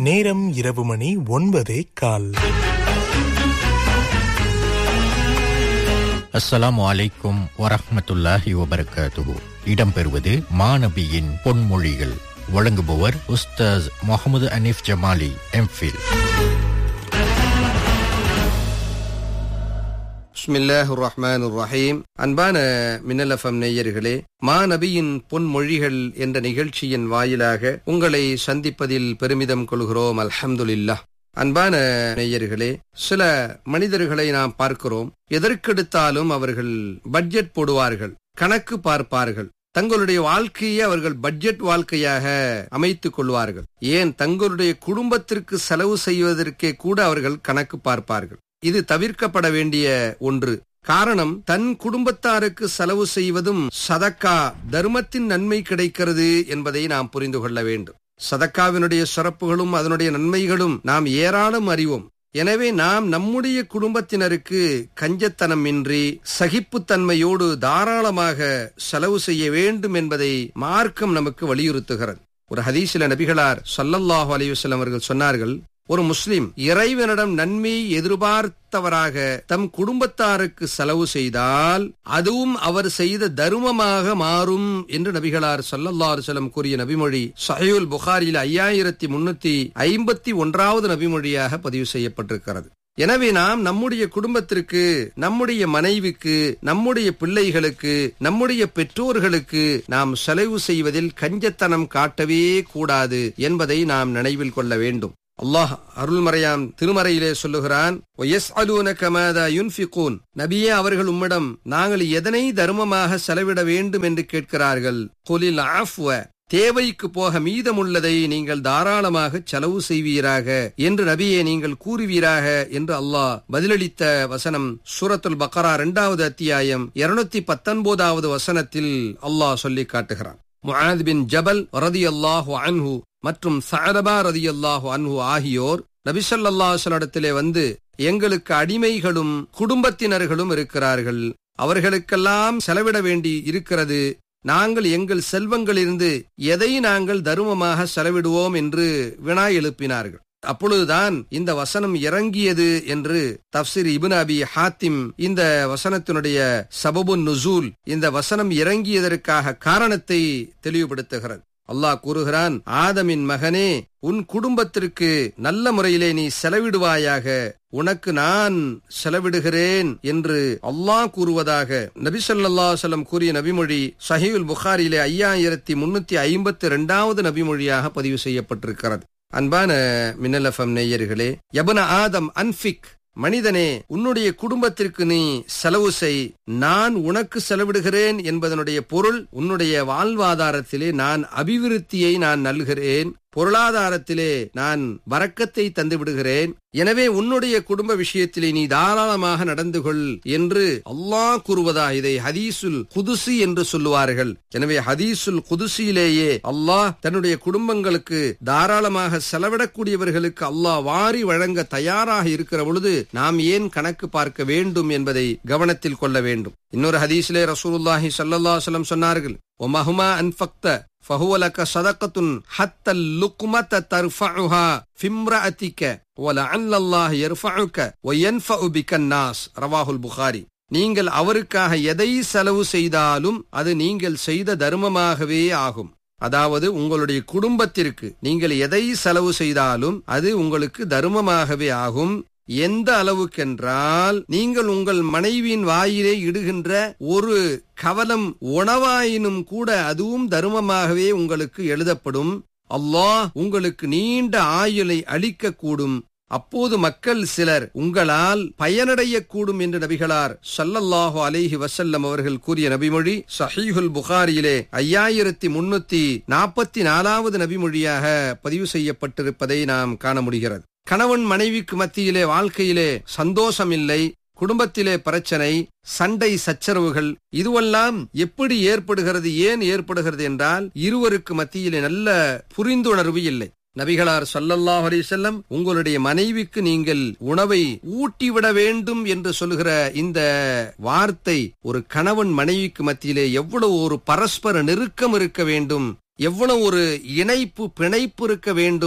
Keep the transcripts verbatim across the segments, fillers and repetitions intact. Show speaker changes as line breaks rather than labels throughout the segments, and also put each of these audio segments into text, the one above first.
நேரம் இரவு மணி ஒன்பதே கால்.
அஸ்ஸலாமு அலைக்கும் வரஹ்மத்துல்லாஹி வபரகாத்துஹு. இடம்பெறுவது மாநபியின் பொன்மொழிகள். வழங்குபவர் உஸ்தாஸ் முகமது அனீஃப் ஜமாலி, எம்ஃபில்.
பிஸ்மில்லாஹிர் ரஹ்மானிர் ரஹீம். அன்பான மின்னல் எஃப்எம் நேயர்களே, மாநபியின் பொன்மொழிகள் என்ற நிகழ்ச்சியின் வாயிலாக உங்களை சந்திப்பதில் பெருமிதம் கொள்கிறோம். அல்ஹம்துலில்லாஹ். அன்பான நேயர்களே, சில மனிதர்களை நாம் பார்க்கிறோம். எதற்கெடுத்தாலும் அவர்கள் பட்ஜெட் போடுவார்கள், கணக்கு பார்ப்பார்கள். தங்களுடைய வாழ்க்கையை அவர்கள் பட்ஜெட் வாழ்க்கையாக அமைத்துக் கொள்வார்கள். ஏன், தங்களுடைய குடும்பத்திற்கு செலவு செய்வதற்கே கூட அவர்கள் கணக்கு பார்ப்பார்கள். இது தவிர்க்கப்பட வேண்டிய ஒன்று. காரணம், தன் குடும்பத்தாருக்கு செலவு செய்வதும் சதக்கா, தர்மத்தின் நன்மை கிடைக்கிறது என்பதை நாம் புரிந்து கொள்ள வேண்டும். சதக்காவினுடைய சிறப்புகளும் அதனுடைய நன்மைகளும் நாம் ஏராளம் அறிவோம். எனவே நாம் நம்முடைய குடும்பத்தினருக்கு கஞ்சத்தனமின்றி சகிப்புத்தன்மையோடு தாராளமாக செலவு செய்ய வேண்டும் என்பதை மார்க்கம் நமக்கு வலியுறுத்துகிறது. ஒரு ஹதீஸில நபிகளார் ஸல்லல்லாஹு அலைஹி வஸல்லம் அவர்கள் சொன்னார்கள், ஒரு முஸ்லிம் இறைவனிடம் நன்மை எதிர்பார்த்தவராக தம் குடும்பத்தாருக்கு செலவு செய்தால் அதுவும் அவர் செய்த தர்மமாக மாறும் என்று நபிகளார் ஸல்லல்லாஹு அலைஹி வஸல்லம் கூறிய நபிமொழி ஸஹீஹுல் புகாரியில் ஐயாயிரத்தி முன்னூத்தி ஐம்பத்தி ஒன்றாவது நபிமொழியாக பதிவு செய்யப்பட்டிருக்கிறது. எனவே நாம் நம்முடைய குடும்பத்திற்கு, நம்முடைய மனைவிக்கு, நம்முடைய பிள்ளைகளுக்கு, நம்முடைய பெற்றோர்களுக்கு நாம் செலவு செய்வதில் கஞ்சத்தனம் காட்டவே கூடாது என்பதை நாம் நினைவில் கொள்ள வேண்டும். அல்லாஹ் அருள்மறையாம் திருமறையிலே சொல்லுகிறான், நபியே, அவர்கள் உம்மிடம் நாங்கள் எதனை தர்மமாக செலவிட வேண்டும் என்று கேட்கிறார்கள். குலில் ஆஃப்வ, தேவைக்கு போக மீதமுள்ளதை நீங்கள் தாராளமாக செலவு செய்வீராக என்று நபியே நீங்கள் கூறுவீராக என்று அல்லாஹ் பதிலளித்த வசனம் சூரத்துல் பக்ரா இரண்டாவது அத்தியாயம் இருநூத்தி பத்தொன்பதாவது வசனத்தில் அல்லாஹ் சொல்லி காட்டுகிறான். முஆத் பின் ஜபல் ரலியல்லாஹு அன்ஹு மற்றும் ஸஅலபா ரலியல்லாஹு அன்ஹு ஆகியோர் நபி ஸல்லல்லாஹு அலைஹி வஸல்லத்திலே வந்து, எங்களுக்கு அடிமைகளும் குடும்பத்தினர்களும் இருக்கிறார்கள், அவர்களுக்கெல்லாம் செலவிட வேண்டி இருக்கிறது, நாங்கள் எங்கள் செல்வங்களிலிருந்து எதை நாங்கள் தர்மமாக செலவிடுவோம் என்று வினா எழுப்பினார்கள். அப்பொழுதுதான் இந்த வசனம் இறங்கியது என்று தஃப்சீர் இப்னு அபி ஹாத்திம் இந்த வசனத்தினுடைய சபபுன் நுசூல், இந்த வசனம் இறங்கியதற்காக காரணத்தை தெளிவுபடுத்துகிறது. அல்லாஹ் கூறுகிறான், ஆதமின் மகனே, உன் குடும்பத்திற்கு நல்ல முறையிலே நீ செலவிடுவாயாக, உனக்கு நான் செலவிடுகிறேன் என்று அல்லாஹ் கூறுவதாக நபி ஸல்லல்லாஹு அலைஹி வஸல்லம் கூறிய நபிமொழி ஸஹீஹுல் புகாரியிலே ஐயாயிரத்தி முன்னூத்தி ஐம்பத்தி இரண்டாவது நபிமொழியாக பதிவு செய்யப்பட்டிருக்கிறது. அன்பான மின்னல் எஃப்எம் நேயர்களே, யப்ன ஆதம் அன்ஃபிக், மனிதனே, உன்னுடைய குடும்பத்திற்கு நீ செலவு செய், நான் உனக்கு செலவிடுகிறேன் என்பதனுடைய பொருள், உன்னுடைய வாழ்வாதாரத்திலே நான் அபிவிருத்தியை நான் நல்கிறேன், பொருளாதாரத்திலே நான் பரக்கத்தை தந்து விடுகிறேன். எனவே உன்னுடைய குடும்ப விஷயத்திலே நீ தாராளமாக நடந்து கொள் என்று அல்லாஹ் கூறுவதா இதை ஹதீசுல் குதுசி என்று சொல்லுவார்கள். எனவே ஹதீசுல் குதுசியிலேயே அல்லாஹ் தன்னுடைய குடும்பங்களுக்கு தாராளமாக செலவிடக்கூடியவர்களுக்கு அல்லாஹ் வாரி வழங்க தயாராக இருக்கிற பொழுது நாம் ஏன் கணக்கு பார்க்க வேண்டும் என்பதை கவனத்தில் கொள்ள வேண்டும். இன்னொரு ஹதீஸிலே ரசூலுல்லாஹி ஸல்லல்லாஹு அலைஹி வஸல்லம் சொன்னார்கள், ஒமஹுமா அன்ஃபக்த ஃபஹுவ லக ஸதகத்துன் ஹத்தல் லுக்மத தர்ஃபஉஹா ஃபிம்ரஅதிக வலஅல்லல்லாஹு யர்ஃபஉக வயன்ஃபஉ பிக்கன்னாஸ். ரவாஹுல் புகாரி. நீங்கள் அவருக்காக எதை செலவு செய்தாலும் அது நீங்கள் செய்த தர்மமாகவே ஆகும். அதாவது உங்களுடைய குடும்பத்திற்கு நீங்கள் எதை செலவு செய்தாலும் அது உங்களுக்கு தர்மமாகவே ஆகும். எந்த அளவுக்கென்றால், நீங்கள் உங்கள் மனைவியின் வாயிலே இடுகின்ற ஒரு கவலம் உணவாயினும் கூட அதுவும் தர்மமாகவே உங்களுக்கு எழுதப்படும். அல்லாஹ் உங்களுக்கு நீண்ட ஆயுளை அளிக்க கூடும். அப்போது மக்கள் சிலர் உங்களால் பயனடையக்கூடும் என்று நபிகளார் ஸல்லல்லாஹு அலைஹி வஸல்லம் அவர்கள் கூறிய நபிமொழி ஸஹீஹுல் புகாரியிலே ஐயாயிரத்தி முன்னூத்தி நாற்பத்தி நாலாவது நபிமொழியாக பதிவு செய்யப்பட்டிருப்பதை நாம் காண முடிகிறது. கணவன் மனைவிக்கு மத்தியிலே வாழ்க்கையிலே சந்தோஷம் இல்லை, குடும்பத்திலே பிரச்சனை, சண்டை சச்சரவுகள், இதுவெல்லாம் எப்படி ஏற்படுகிறது, ஏன் ஏற்படுகிறது என்றால் இருவருக்கு மத்தியிலே நல்ல புரிந்துணர்வு இல்லை. நபிகளார் ஸல்லல்லாஹு அலைஹி வஸல்லம் உங்களுடைய மனைவிக்கு நீங்கள் உணவை ஊட்டிவிட வேண்டும் என்று சொல்லுகிற இந்த வார்த்தை ஒரு கணவன் மனைவிக்கு மத்தியிலே எவ்வளவு ஒரு பரஸ்பர நெருக்கம் இருக்க வேண்டும், எவ்வளவு ஒரு இணைப்பு பிணைப்பு இருக்க வேண்டும்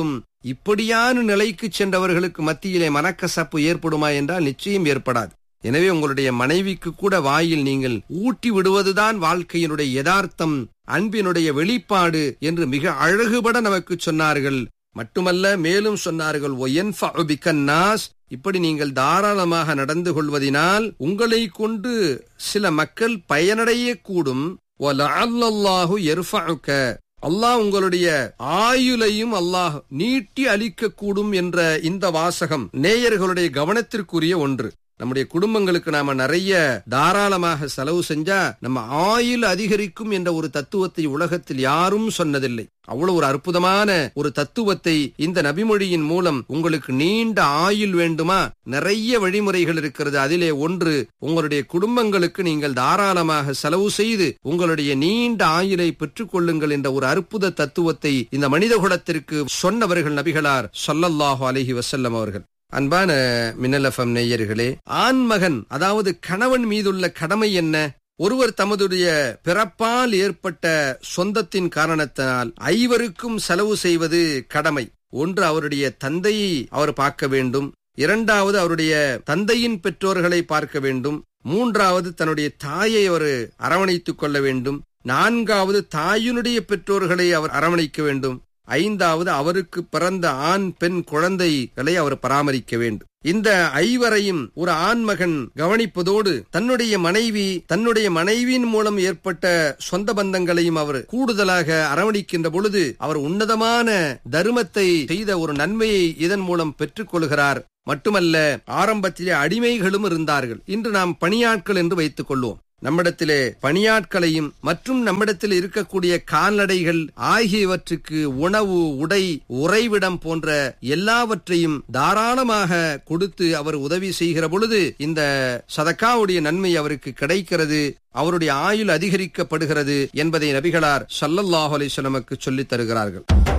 இப்படியான நிலைக்கு சென்றவர்களுக்கு மத்தியிலே மனக்கசப்பு ஏற்படுமா என்றால் நிச்சயம் ஏற்படாது. எனவே உங்களுடைய மனைவிக்கு கூட வாயில் நீங்கள் ஊட்டி விடுவதுதான் வாழ்க்கையினுடைய யதார்த்தம், அன்பினுடைய வெளிப்பாடு என்று மிக அழகுபட நமக்கு சொன்னார்கள். மட்டுமல்ல, மேலும் சொன்னார்கள், ஒயன்ஃபஉ பிக்கன்னாஸ், இப்படி நீங்கள் தாராளமாக நடந்து கொள்வதினால் உங்களை கொண்டு சில மக்கள் பயனடைய கூடும். வலஅல்லல்லாஹு யர்ஃபஉக, அல்லாஹ் உங்களுடைய ஆயுளையும் அல்லாஹ் நீட்டி அளிக்க கூடும் என்ற இந்த வாசகம் நேயர்களுடைய கவனத்திற்குரிய ஒன்று. நம்முடைய குடும்பங்களுக்கு நாம நிறைய தாராளமாக செலவு செஞ்சா நம்ம ஆயுள் அதிகரிக்கும் என்ற ஒரு தத்துவத்தை உலகத்தில் யாரும் சொன்னதில்லை. அவ்வளவு ஒரு அற்புதமான ஒரு தத்துவத்தை இந்த நபிமொழியின் மூலம், உங்களுக்கு நீண்ட ஆயுள் வேண்டுமா, நிறைய வழிமுறைகள் இருக்கிறது. அதிலே ஒன்று, உங்களுடைய குடும்பங்களுக்கு நீங்கள் தாராளமாக செலவு செய்து உங்களுடைய நீண்ட ஆயுளை பெற்றுக் கொள்ளுங்கள் என்ற ஒரு அற்புத தத்துவத்தை இந்த மனித குலத்திற்கு சொன்னவர்கள் நபிகளார் ஸல்லல்லாஹு அலைஹி வஸல்லம் அவர்கள். அன்பான மின்னல் எஃப்எம் நேயர்களே, ஆண்மகன் அதாவது கணவன் மீதுள்ள கடமை என்ன? ஒருவர் தமதுடைய பிறப்பால் ஏற்பட்ட சொந்தத்தின் காரணத்தினால் ஐவருக்கும் செலவு செய்வது கடமை. ஒன்று, அவருடைய தந்தையை அவர் பார்க்க வேண்டும். இரண்டாவது, அவருடைய தந்தையின் பெற்றோர்களை பார்க்க வேண்டும். மூன்றாவது, தன்னுடைய தாயை அவர் அரவணைத்துக் கொள்ள வேண்டும். நான்காவது, தாயினுடைய பெற்றோர்களை அவர் அரவணைக்க வேண்டும். ஐந்தாவது, அவருக்கு பிறந்த ஆண் பெண் குழந்தைகளை அவர் பராமரிக்க வேண்டும். இந்த ஐவரையும் ஒரு ஆண்மகன் கவனிப்பதோடு தன்னுடைய மனைவி தன்னுடைய மனைவியின் மூலம் ஏற்பட்ட சொந்த பந்தங்களையும் அவர் கூடுதலாக அரவணைக்கின்ற பொழுது அவர் உன்னதமான தர்மத்தை செய்த ஒரு நன்மையை இதன் மூலம் பெற்றுக் கொள்கிறார். மட்டுமல்ல, ஆரம்பத்திலே அடிமைகளும் இருந்தார்கள். இன்று நாம் பணியாட்கள் என்று வைத்துக் கொள்வோம். நம்மிடத்திலே பணியாட்களையும் மற்றும் நம்மிடத்தில் இருக்கக்கூடிய கால்நடைகள் ஆகியவற்றுக்கு உணவு, உடை, உறைவிடம் போன்ற எல்லாவற்றையும் தாராளமாக கொடுத்து அவர் உதவி செய்கிற பொழுது இந்த சதக்காவுடைய நன்மை அவருக்கு கிடைக்கிறது, அவருடைய ஆயுள் அதிகரிக்கப்படுகிறது என்பதை நபிகளார் ஸல்லல்லாஹு அலைஹி வஸல்லம் சொல்லித் தருகிறார்கள்.